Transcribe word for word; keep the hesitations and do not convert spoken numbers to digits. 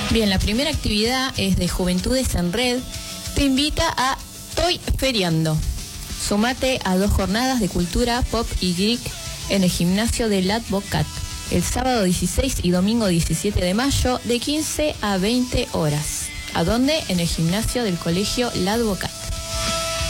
Bien, la primera actividad es de Juventudes en Red. Te invita a Toy Feriando. Sumate a dos jornadas de cultura, pop y geek en el gimnasio del Advocat, el sábado dieciséis y domingo diecisiete de mayo, de quince a veinte horas. ¿A dónde? En el gimnasio del colegio L'Advocat.